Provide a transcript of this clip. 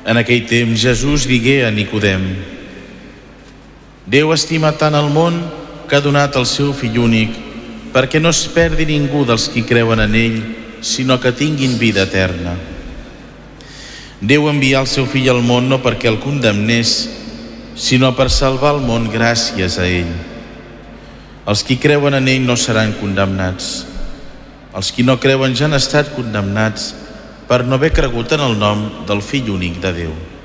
En aquell temps Jesús digué a Nicodem: Déu estima tant el món que ha donat el seu fill únic perquè no es perdi ningú dels qui creuen en ell, sinó que tinguin vida eterna. Déu envià el seu fill al món no perquè el condemnés, sinó per salvar el món gràcies a ell. Els qui creuen en ell no seran condemnats. Els qui no creuen ja han estat condemnats per no haver cregut en el nom del Fill únic de Déu.